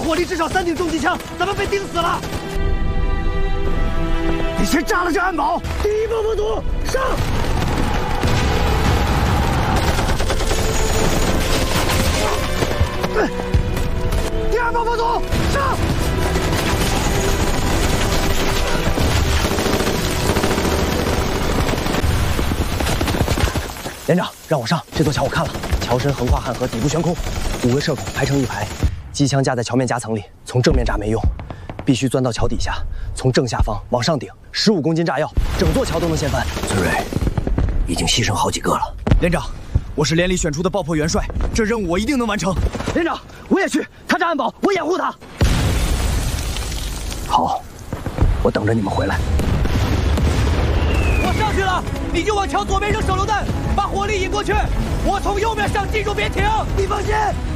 火力至少3挺重机枪，咱们被盯死了。你先炸了这暗堡，第一爆破组上！第二爆破组上！连长，让我上这座桥，我看了，桥身横跨汉河，底部悬空，5个射孔排成一排，机枪架在桥面夹层里，从正面炸没用，必须钻到桥底下，从正下方往上顶，15公斤炸药，整座桥都能掀翻。孙瑞，已经牺牲好几个了。连长，我是连里选出的爆破元帅，这任务我一定能完成。连长，我也去，他炸暗堡，我掩护他。好，我等着你们回来。我上去了，你就往桥左边扔手榴弹，把火力引过去。我从右面上，记住别停。你放心。